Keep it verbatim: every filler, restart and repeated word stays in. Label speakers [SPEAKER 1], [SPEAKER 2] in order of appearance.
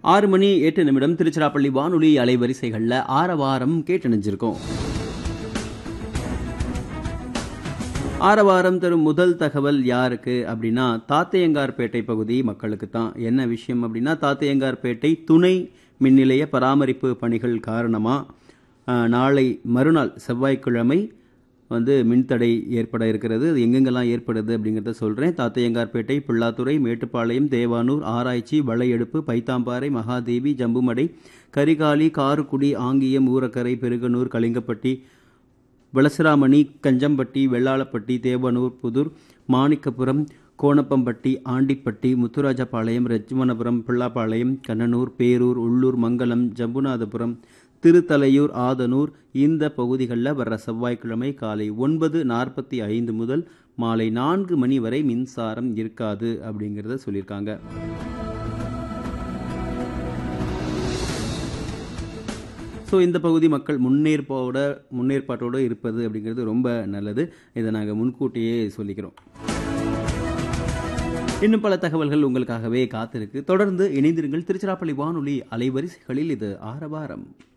[SPEAKER 1] ஆறு மணி எட்டு நிமிடம் திருச்சிராப்பள்ளி வானொலி அலைவரிசைகளில் ஆரவாரம் கேட்டணிஞ்சிருக்கோம். ஆரவாரம் தரும் முதல் தகவல் யாருக்கு அப்படின்னா தாத்தையங்கார்பேட்டை பகுதி மக்களுக்கு தான். என்ன விஷயம் அப்படின்னா தாத்தையங்கார்பேட்டை துணை மின் நிலைய பராமரிப்பு பணிகள் காரணமாக நாளை மறுநாள் செவ்வாய்க்கிழமை வந்து மின்தடை ஏற்பட இருக்கிறது. அது எங்கெங்கெல்லாம் ஏற்படுது அப்படிங்கிறத சொல்கிறேன். தாத்தையங்கார்பேட்டை, பிள்ளாத்துறை, மேட்டுப்பாளையம், தேவானூர், ஆராய்ச்சி, வளையெடுப்பு, பைத்தாம்பாறை, மகாதேவி, ஜம்புமடை, கரிகாலி, காருக்குடி, ஆங்கியம், ஊரக்கரை, பெருகனூர், கலிங்கப்பட்டி, வளசராமணி, கஞ்சம்பட்டி, வெள்ளாளப்பட்டி, தேவனூர், புதூர், மாணிக்கபுரம், கோணப்பம்பட்டி, ஆண்டிப்பட்டி, முத்துராஜபாளையம், ரெஜ்மனபுரம், பிள்ளாப்பாளையம், கண்ணனூர், பேரூர், உள்ளூர், மங்கலம், ஜம்புநாதபுரம், திருத்தலையூர், ஆதனூர் இந்த பகுதிகளில் வர்ற செவ்வாய்க்கிழமை காலை ஒன்பது நாற்பத்தி ஐந்து முதல் மாலை நான்கு மணி வரை மின்சாரம் இருக்காது அப்படிங்கிறத சொல்லியிருக்காங்க. ஸோ இந்த பகுதி மக்கள் முன்னேற்போட முன்னேற்பாட்டோடு இருப்பது அப்படிங்கிறது ரொம்ப நல்லது. இதை நாங்கள் முன்கூட்டியே சொல்லிக்கிறோம். இன்னும் பல தகவல்கள் உங்களுக்காகவே காத்திருக்கு. தொடர்ந்து இணைந்திருங்கள். திருச்சிராப்பள்ளி வானொலி அலைவரிசைகளில் இது ஆரவாரம்.